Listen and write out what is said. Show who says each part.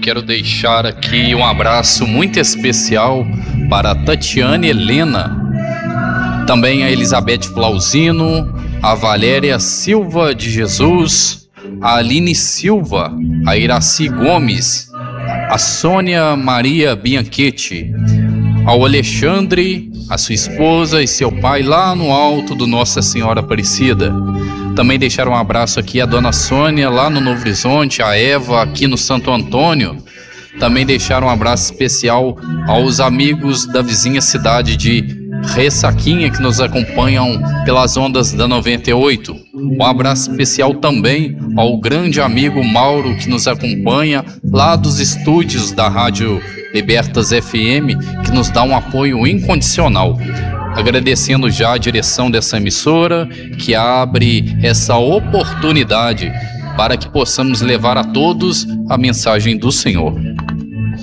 Speaker 1: quero deixar aqui um abraço muito especial para a Tatiane Helena, também a Elizabeth Flauzino, a Valéria Silva de Jesus, a Aline Silva, a Iraci Gomes, a Sônia Maria Bianchetti, ao Alexandre, a sua esposa e seu pai lá no alto do Nossa Senhora Aparecida. Também deixaram um abraço aqui a Dona Sônia lá no Novo Horizonte, a Eva aqui no Santo Antônio. Também deixaram um abraço especial aos amigos da vizinha cidade de Ressaquinha que nos acompanham pelas ondas da 98. Um abraço especial também ao grande amigo Mauro que nos acompanha lá dos estúdios da Rádio Libertas FM, que nos dá um apoio incondicional. Agradecendo já a direção dessa emissora que abre essa oportunidade para que possamos levar a todos a mensagem do Senhor.